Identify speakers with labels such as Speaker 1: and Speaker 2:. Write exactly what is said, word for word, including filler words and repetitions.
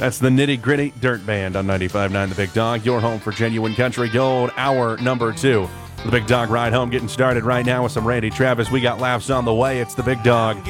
Speaker 1: That's the Nitty Gritty Dirt Band on ninety-five point nine The Big Dog, your home for genuine country gold, hour number two. The Big Dog Ride Home getting started right now with some Randy Travis. We got laughs on the way. It's The Big Dog.